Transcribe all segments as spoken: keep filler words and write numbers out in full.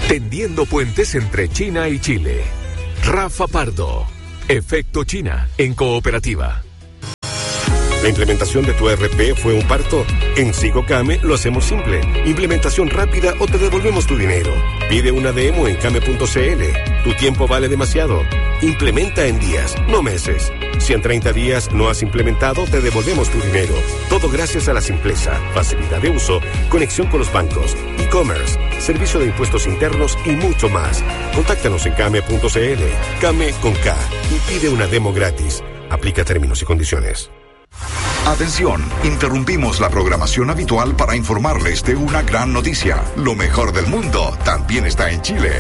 Tendiendo puentes entre China y Chile. Rafa Pardo. Efecto China en Cooperativa. ¿La implementación de tu E R P fue un parto? En SigoCame lo hacemos simple. Implementación rápida o te devolvemos tu dinero. Pide una demo en came punto c l. Tu tiempo vale demasiado. Implementa en días, no meses. Si en treinta días no has implementado, te devolvemos tu dinero. Todo gracias a la simpleza, facilidad de uso, conexión con los bancos, e-commerce, servicio de impuestos internos y mucho más. Contáctanos en came punto c l. Came con K y pide una demo gratis. Aplica términos y condiciones. Atención, interrumpimos la programación habitual para informarles de una gran noticia. Lo mejor del mundo también está en Chile.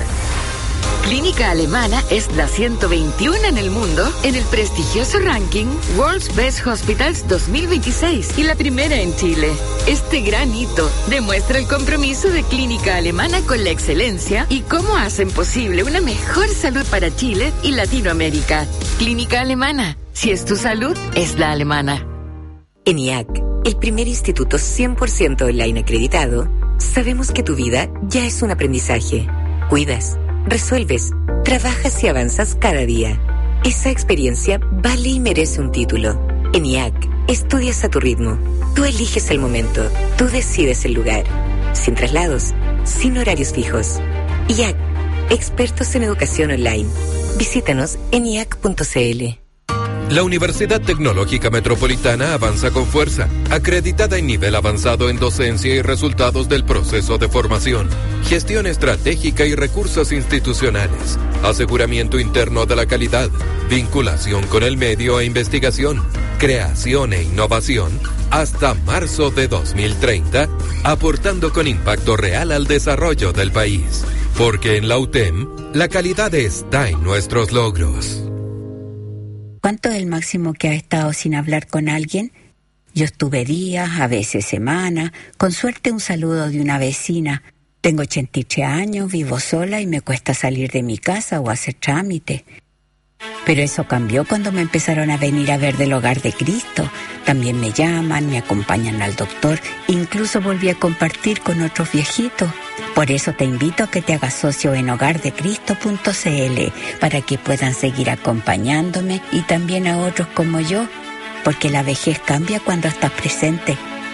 Clínica Alemana es la ciento veintiuno en el mundo en el prestigioso ranking World's Best Hospitals dos mil veintiséis y la primera en Chile. Este gran hito demuestra el compromiso de Clínica Alemana con la excelencia y cómo hacen posible una mejor salud para Chile y Latinoamérica. Clínica Alemana, si es tu salud, es la alemana. En I A C, el primer instituto cien por ciento online acreditado, sabemos que tu vida ya es un aprendizaje. Cuidas, resuelves, trabajas y avanzas cada día. Esa experiencia vale y merece un título. En I A C, estudias a tu ritmo. Tú eliges el momento. Tú decides el lugar. Sin traslados, sin horarios fijos. I A C, expertos en educación online. Visítanos en i a c punto c l. La Universidad Tecnológica Metropolitana avanza con fuerza, acreditada en nivel avanzado en docencia y resultados del proceso de formación, gestión estratégica y recursos institucionales, aseguramiento interno de la calidad, vinculación con el medio e investigación, creación e innovación, hasta marzo de dos mil treinta, aportando con impacto real al desarrollo del país. Porque en la U T E M, la calidad está en nuestros logros. ¿Cuánto es el máximo que has estado sin hablar con alguien? Yo estuve días, a veces semanas, con suerte un saludo de una vecina. Tengo ochenta y tres años, vivo sola y me cuesta salir de mi casa o hacer trámite. Pero eso cambió cuando me empezaron a venir a ver del Hogar de Cristo. También me llaman, me acompañan al doctor, incluso volví a compartir con otros viejitos. Por eso te invito a que te hagas socio en hogar de cristo punto c l para que puedan seguir acompañándome y también a otros como yo, porque la vejez cambia cuando estás presente.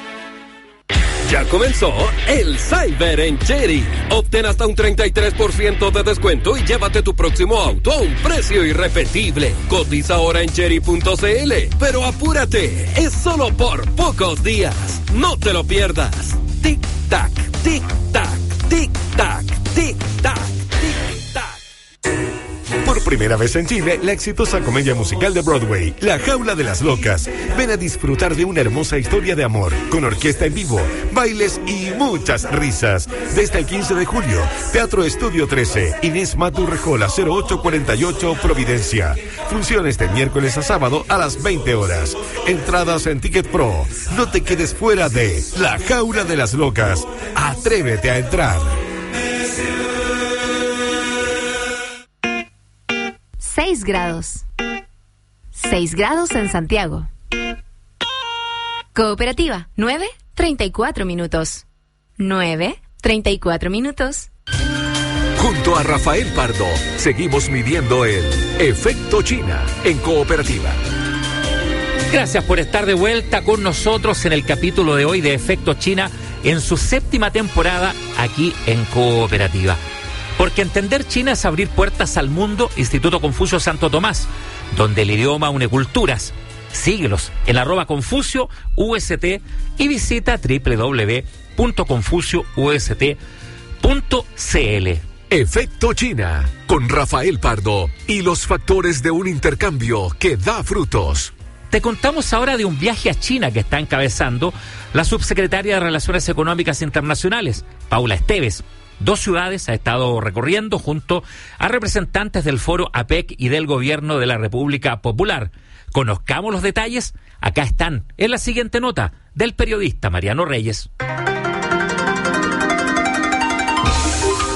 Ya comenzó el Cyber en Chery. Obtén hasta un treinta y tres por ciento de descuento y llévate tu próximo auto a un precio irrepetible. Cotiza ahora en chery punto c l. Pero apúrate, es solo por pocos días. No te lo pierdas. Tic tac, tic tac, tic tac, tic tac, tic tac. Por primera vez en Chile, la exitosa comedia musical de Broadway, La Jaula de las Locas. Ven a disfrutar de una hermosa historia de amor, con orquesta en vivo, bailes y muchas risas. Desde el quince de julio, Teatro Estudio trece, Inés Maturrejola, cero ocho cuarenta y ocho, Providencia. Funciones de miércoles a sábado a las veinte horas. Entradas en Ticket Pro. No te quedes fuera de La Jaula de las Locas. Atrévete a entrar. seis grados. seis grados en Santiago. Cooperativa, nueve, treinta y cuatro minutos. nueve, treinta y cuatro minutos. Junto a Rafael Pardo, seguimos midiendo el efecto China en Cooperativa. Gracias por estar de vuelta con nosotros en el capítulo de hoy de Efecto China en su séptima temporada aquí en Cooperativa. Porque entender China es abrir puertas al mundo. Instituto Confucio Santo Tomás, donde el idioma une culturas. Síguelos en arroba Confucio U S T y visita doble u doble u doble u punto confucio u s t punto c l. Efecto China con Rafael Pardo y los factores de un intercambio que da frutos. Te contamos ahora de un viaje a China que está encabezando la subsecretaria de Relaciones Económicas Internacionales, Paula Esteves. Dos ciudades ha estado recorriendo junto a representantes del Foro APEC y del Gobierno de la República Popular. Conozcamos los detalles. Acá están en la siguiente nota del periodista Mariano Reyes.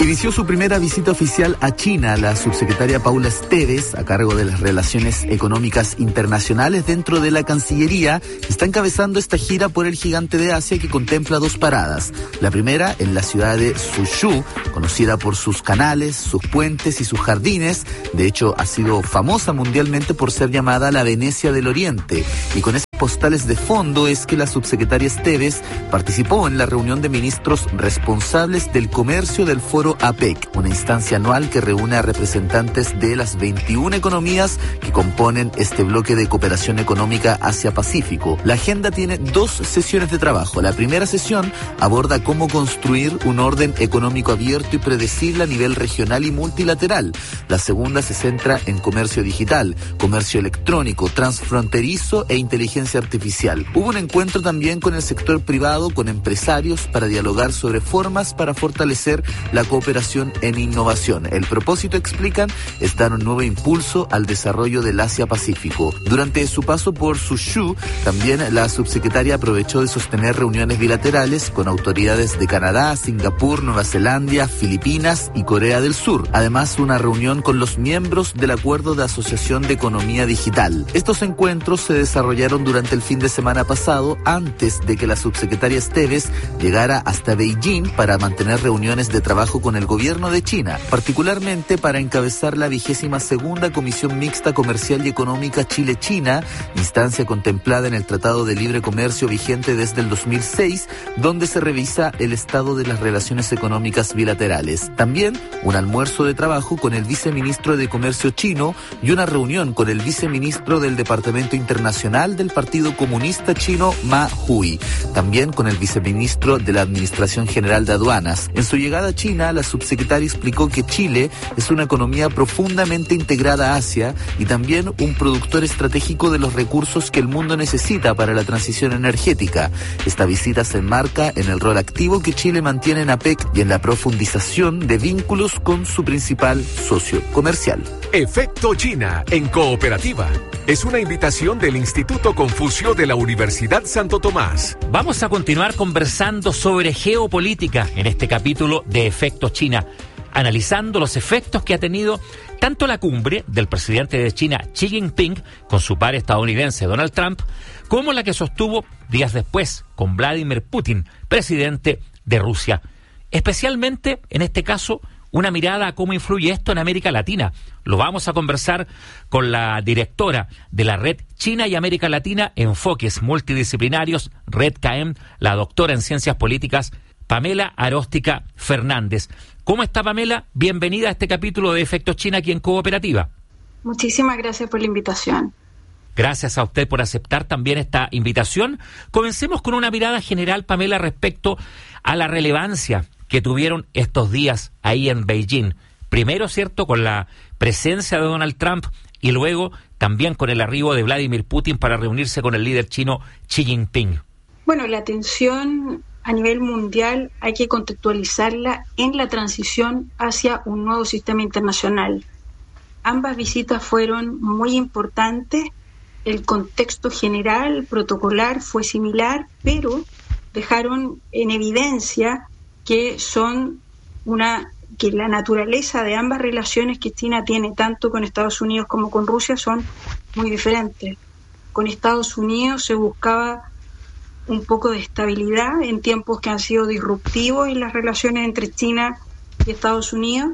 Inició su primera visita oficial a China. La subsecretaria Paula Esteves, a cargo de las relaciones económicas internacionales dentro de la Cancillería, está encabezando esta gira por el gigante de Asia que contempla dos paradas. La primera en la ciudad de Suzhou, conocida por sus canales, sus puentes y sus jardines. De hecho, ha sido famosa mundialmente por ser llamada la Venecia del Oriente. Y con esas postales de fondo es que la subsecretaria Esteves participó en la reunión de ministros responsables del comercio del Foro APEC, una instancia anual que reúne a representantes de las veintiuna economías que componen este bloque de cooperación económica Asia-Pacífico. La agenda tiene dos sesiones de trabajo. La primera sesión aborda cómo construir un orden económico abierto y predecible a nivel regional y multilateral. La segunda se centra en comercio digital, comercio electrónico, transfronterizo e inteligencia artificial. Hubo un encuentro también con el sector privado, con empresarios, para dialogar sobre formas para fortalecer la cooperación en innovación. El propósito, explican, es dar un nuevo impulso al desarrollo del Asia-Pacífico. Durante su paso por Suzhou, también la subsecretaria aprovechó de sostener reuniones bilaterales con autoridades de Canadá, Singapur, Nueva Zelanda, Filipinas y Corea del Sur. Además, una reunión con los miembros del Acuerdo de Asociación de Economía Digital. Estos encuentros se desarrollaron durante el fin de semana pasado, antes de que la subsecretaria Esteves llegara hasta Beijing para mantener reuniones de trabajo con el gobierno de China, particularmente para encabezar la vigésima segunda Comisión Mixta Comercial y Económica Chile-China, instancia contemplada en el Tratado de Libre Comercio vigente desde el dos mil seis, donde se revisa el estado de las relaciones económicas bilaterales. También un almuerzo de trabajo con el viceministro de Comercio chino y una reunión con el viceministro del Departamento Internacional del Partido Comunista Chino, Ma Hui, también con el viceministro de la Administración General de Aduanas. En su llegada a China, la subsecretaria explicó que Chile es una economía profundamente integrada a Asia y también un productor estratégico de los recursos que el mundo necesita para la transición energética. Esta visita se enmarca en el rol activo que Chile mantiene en APEC y en la profundización de vínculos con su principal socio comercial. Efecto China en Cooperativa. Es una invitación del Instituto Confucio de la Universidad Santo Tomás. Vamos a continuar conversando sobre geopolítica en este capítulo de Efecto China, analizando los efectos que ha tenido tanto la cumbre del presidente de China, Xi Jinping, con su par estadounidense Donald Trump, como la que sostuvo días después con Vladimir Putin, presidente de Rusia. Especialmente, en este caso, una mirada a cómo influye esto en América Latina. Lo vamos a conversar con la directora de la Red China y América Latina, Enfoques Multidisciplinarios, Red C A E M, la doctora en Ciencias Políticas, Pamela Aróstica Fernández. ¿Cómo está, Pamela? Bienvenida a este capítulo de Efecto China aquí en Cooperativa. Muchísimas gracias por la invitación. Gracias a usted por aceptar también esta invitación. Comencemos con una mirada general, Pamela, respecto a la relevancia que tuvieron estos días ahí en Beijing. Primero, ¿cierto?, con la presencia de Donald Trump y luego también con el arribo de Vladimir Putin para reunirse con el líder chino Xi Jinping. Bueno, la tensión a nivel mundial hay que contextualizarla en la transición hacia un nuevo sistema internacional. Ambas visitas fueron muy importantes. El contexto general, protocolar, fue similar, pero dejaron en evidencia que son una que la naturaleza de ambas relaciones que China tiene tanto con Estados Unidos como con Rusia son muy diferentes. Con Estados Unidos se buscaba un poco de estabilidad en tiempos que han sido disruptivos en las relaciones entre China y Estados Unidos,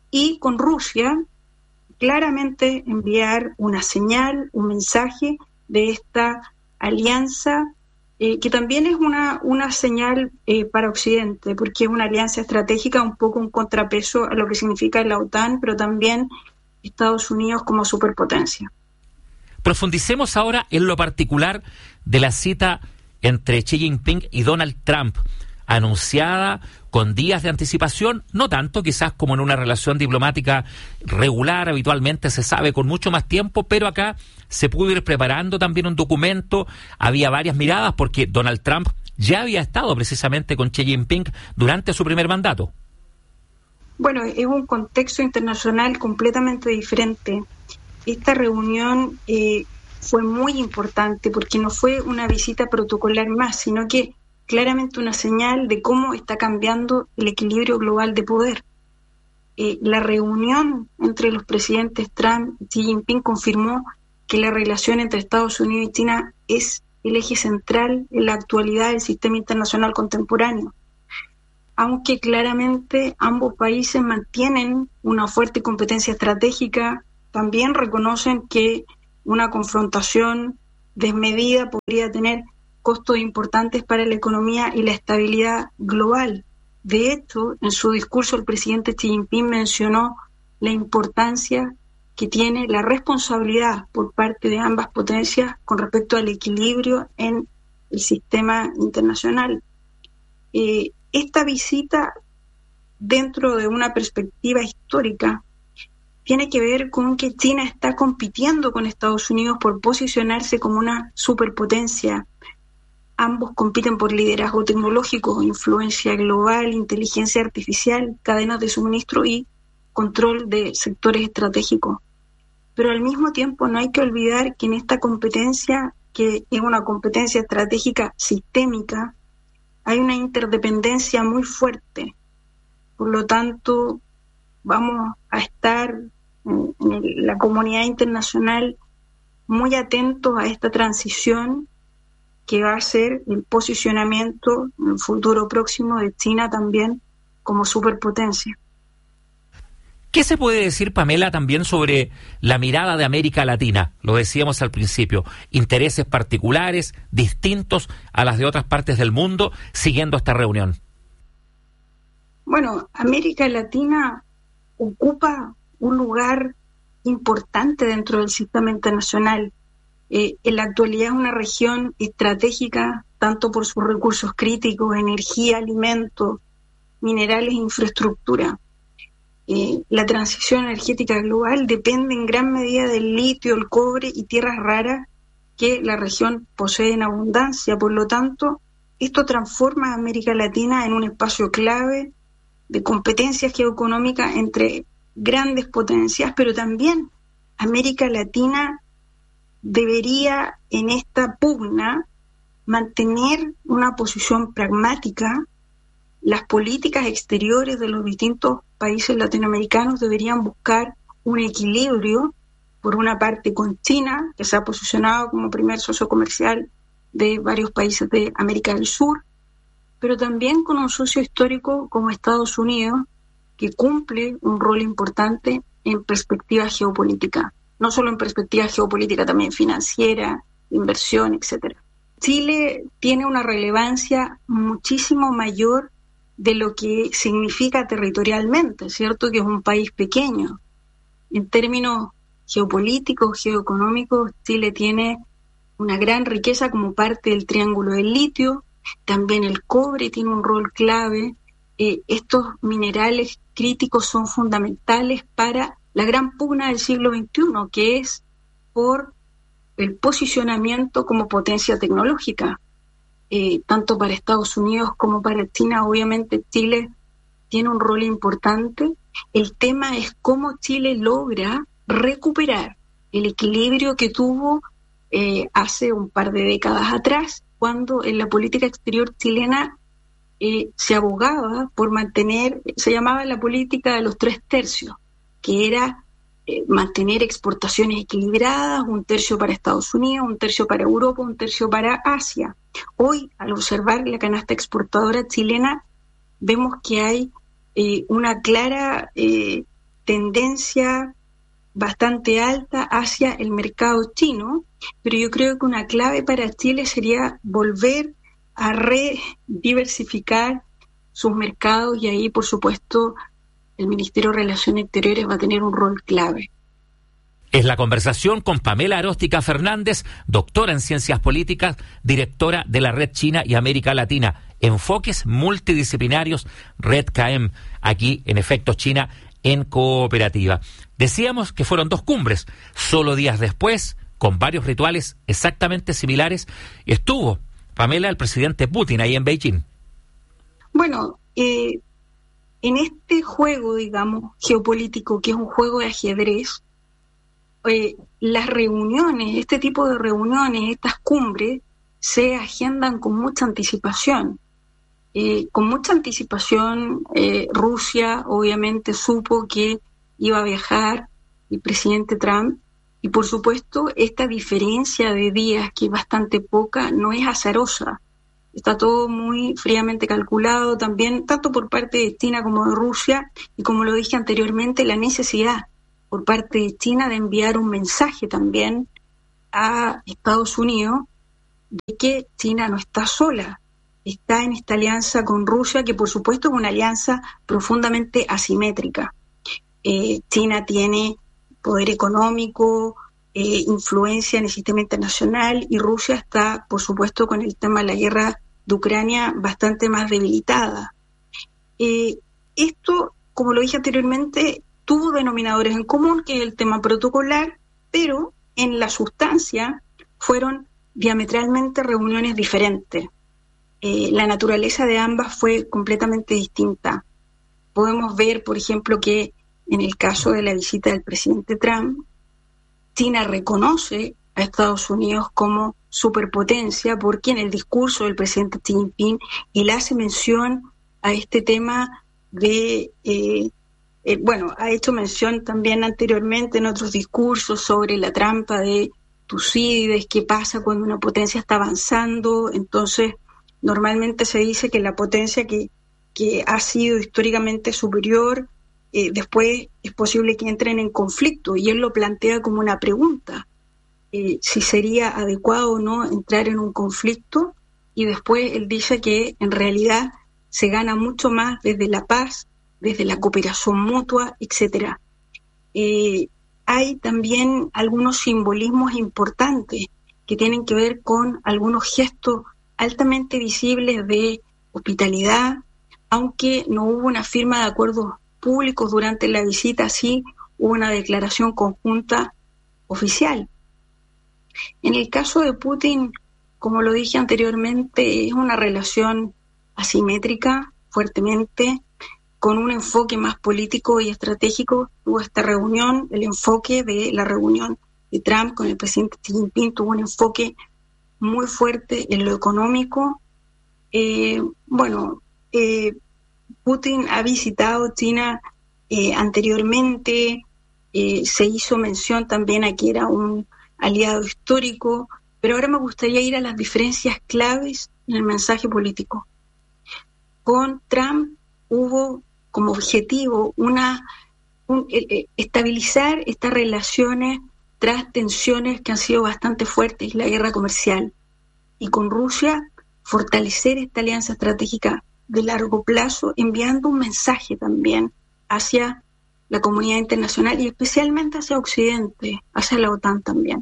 y con Rusia claramente enviar una señal, un mensaje de esta alianza Eh, que también es una, una señal eh, para Occidente, porque es una alianza estratégica, un poco un contrapeso a lo que significa la OTAN, pero también Estados Unidos como superpotencia. Profundicemos ahora en lo particular de la cita entre Xi Jinping y Donald Trump, anunciada con días de anticipación, no tanto quizás como en una relación diplomática regular, habitualmente se sabe con mucho más tiempo, pero acá se pudo ir preparando también un documento, había varias miradas porque Donald Trump ya había estado precisamente con Xi Jinping durante su primer mandato. Bueno, es un contexto internacional completamente diferente. Esta reunión eh, fue muy importante porque no fue una visita protocolar más, sino que claramente una señal de cómo está cambiando el equilibrio global de poder. eh, la reunión entre los presidentes Trump y Xi Jinping confirmó que la relación entre Estados Unidos y China es el eje central en la actualidad del sistema internacional contemporáneo. Aunque claramente ambos países mantienen una fuerte competencia estratégica, también reconocen que una confrontación desmedida podría tener costos importantes para la economía y la estabilidad global. De hecho, en su discurso el presidente Xi Jinping mencionó la importancia que tiene la responsabilidad por parte de ambas potencias con respecto al equilibrio en el sistema internacional. Eh, esta visita, dentro de una perspectiva histórica, tiene que ver con que China está compitiendo con Estados Unidos por posicionarse como una superpotencia. Ambos compiten por liderazgo tecnológico, influencia global, inteligencia artificial, cadenas de suministro y control de sectores estratégicos. Pero al mismo tiempo no hay que olvidar que en esta competencia, que es una competencia estratégica sistémica, hay una interdependencia muy fuerte. Por lo tanto, vamos a estar en, en la comunidad internacional muy atentos a esta transición que va a ser el posicionamiento en el futuro próximo de China también como superpotencia. ¿Qué se puede decir, Pamela, también sobre la mirada de América Latina? Lo decíamos al principio, intereses particulares, distintos a las de otras partes del mundo, siguiendo esta reunión. Bueno, América Latina ocupa un lugar importante dentro del sistema internacional. Eh, en la actualidad es una región estratégica, tanto por sus recursos críticos, energía, alimentos, minerales e infraestructura. Eh, la transición energética global depende en gran medida del litio, el cobre y tierras raras que la región posee en abundancia. Por lo tanto, esto transforma a América Latina en un espacio clave de competencia geoeconómica entre grandes potencias, pero también América Latina debería en esta pugna mantener una posición pragmática. Las políticas exteriores de los distintos países latinoamericanos deberían buscar un equilibrio, por una parte con China, que se ha posicionado como primer socio comercial de varios países de América del Sur, pero también con un socio histórico como Estados Unidos, que cumple un rol importante en perspectiva geopolítica, no solo en perspectiva geopolítica, también financiera, inversión, etcétera. Chile tiene una relevancia muchísimo mayor de lo que significa territorialmente, ¿cierto? Que es un país pequeño. En términos geopolíticos, geoeconómicos, Chile tiene una gran riqueza como parte del triángulo del litio, también el cobre tiene un rol clave. Eh, estos minerales críticos son fundamentales para la gran pugna del siglo veintiuno, que es por el posicionamiento como potencia tecnológica. Eh, tanto para Estados Unidos como para China, obviamente Chile tiene un rol importante. El tema es cómo Chile logra recuperar el equilibrio que tuvo eh, hace un par de décadas atrás, cuando en la política exterior chilena eh, se abogaba por mantener, se llamaba la política de los tres tercios, que era eh, mantener exportaciones equilibradas, un tercio para Estados Unidos, un tercio para Europa, un tercio para Asia. Hoy, al observar la canasta exportadora chilena, vemos que hay eh, una clara eh, tendencia bastante alta hacia el mercado chino, pero yo creo que una clave para Chile sería volver a rediversificar sus mercados, y ahí, por supuesto, el Ministerio de Relaciones Exteriores va a tener un rol clave. Es la conversación con Pamela Aróstica Fernández, doctora en Ciencias Políticas, directora de la Red China y América Latina, Enfoques Multidisciplinarios, Red C A E M, aquí en Efecto China en Cooperativa. Decíamos que fueron dos cumbres, solo días después, con varios rituales exactamente similares, estuvo, Pamela, el presidente Putin ahí en Beijing. Bueno, eh, en este juego, digamos, geopolítico, que es un juego de ajedrez, eh, las reuniones, este tipo de reuniones, estas cumbres, se agendan con mucha anticipación. Eh, con mucha anticipación, eh, Rusia obviamente supo que iba a viajar el presidente Trump, y por supuesto esta diferencia de días, que es bastante poca, no es azarosa. Está todo muy fríamente calculado también, tanto por parte de China como de Rusia, y como lo dije anteriormente, la necesidad por parte de China de enviar un mensaje también a Estados Unidos de que China no está sola, está en esta alianza con Rusia, que por supuesto es una alianza profundamente asimétrica. Eh, China tiene poder económico, eh, influencia en el sistema internacional, y Rusia está, por supuesto, con el tema de la guerra de Ucrania bastante más debilitada. Eh, esto, como lo dije anteriormente, tuvo denominadores en común, que es el tema protocolar, pero en la sustancia fueron diametralmente reuniones diferentes. Eh, la naturaleza de ambas fue completamente distinta. Podemos ver, por ejemplo, que en el caso de la visita del presidente Trump, China reconoce a Estados Unidos como superpotencia, porque en el discurso del presidente Xi Jinping él hace mención a este tema de, eh, eh, bueno, ha hecho mención también anteriormente en otros discursos sobre la trampa de Tucídides, qué pasa cuando una potencia está avanzando. Entonces, normalmente se dice que la potencia que, que ha sido históricamente superior, eh, después es posible que entren en conflicto, y él lo plantea como una pregunta. Eh, si sería adecuado o no entrar en un conflicto, y después él dice que en realidad se gana mucho más desde la paz, desde la cooperación mutua, etcétera. Eh, hay también algunos simbolismos importantes que tienen que ver con algunos gestos altamente visibles de hospitalidad, aunque no hubo una firma de acuerdos públicos durante la visita, sí hubo una declaración conjunta oficial. En el caso de Putin, como lo dije anteriormente, es una relación asimétrica, fuertemente, con un enfoque más político y estratégico. Tuvo esta reunión, el enfoque de la reunión de Trump con el presidente Xi Jinping tuvo un enfoque muy fuerte en lo económico. Eh, bueno, eh, Putin ha visitado China eh, anteriormente, eh, se hizo mención también a que era un aliado histórico, pero ahora me gustaría ir a las diferencias claves en el mensaje político. Con Trump hubo como objetivo una un, eh, estabilizar estas relaciones tras tensiones que han sido bastante fuertes, la guerra comercial, y con Rusia fortalecer esta alianza estratégica de largo plazo, enviando un mensaje también hacia la comunidad internacional y especialmente hacia Occidente, hacia la OTAN también.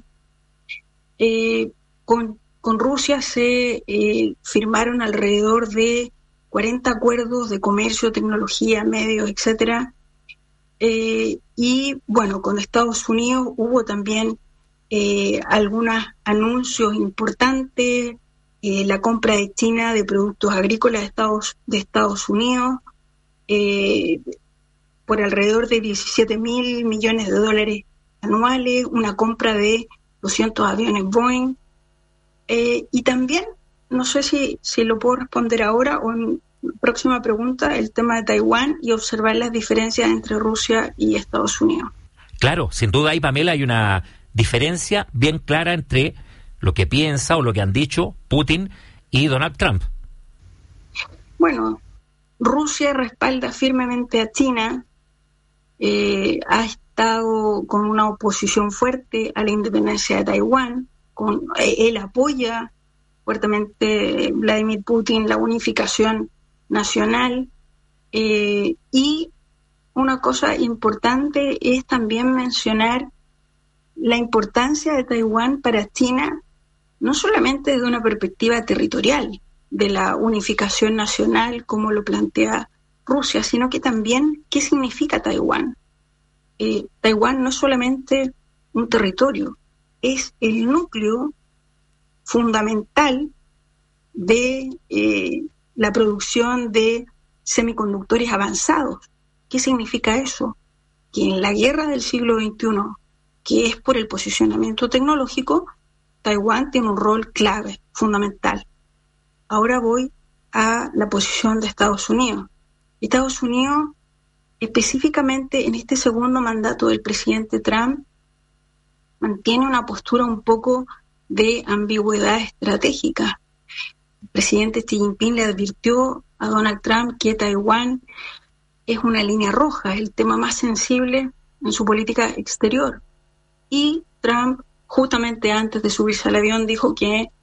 Eh, con, con Rusia se eh, firmaron alrededor de cuarenta acuerdos de comercio, tecnología, medios, etcétera. Eh, y bueno, con Estados Unidos hubo también eh, algunos anuncios importantes, eh, la compra de China de productos agrícolas de Estados, de Estados Unidos, eh, por alrededor de diecisiete mil millones de dólares anuales, una compra de doscientos aviones Boeing, eh, y también, no sé si, si lo puedo responder ahora o en próxima pregunta, el tema de Taiwán y observar las diferencias entre Rusia y Estados Unidos. Claro, sin duda ahí, Pamela, hay una diferencia bien clara entre lo que piensa o lo que han dicho Putin y Donald Trump. Bueno, Rusia respalda firmemente a China, eh, ha estado con una oposición fuerte a la independencia de Taiwán, con, eh, él apoya fuertemente, Vladimir Putin, la unificación nacional, eh, y una cosa importante es también mencionar la importancia de Taiwán para China, no solamente desde una perspectiva territorial de la unificación nacional como lo plantea Rusia, sino que también qué significa Taiwán. Eh, Taiwán no es solamente un territorio, es el núcleo fundamental de eh, la producción de semiconductores avanzados. ¿Qué significa eso? Que en la guerra del siglo veintiuno, que es por el posicionamiento tecnológico, Taiwán tiene un rol clave, fundamental. Ahora voy a la posición de Estados Unidos. Estados Unidos, específicamente en este segundo mandato del presidente Trump, mantiene una postura un poco de ambigüedad estratégica. El presidente Xi Jinping le advirtió a Donald Trump que Taiwán es una línea roja, es el tema más sensible en su política exterior. Y Trump, justamente antes de subirse al avión, dijo que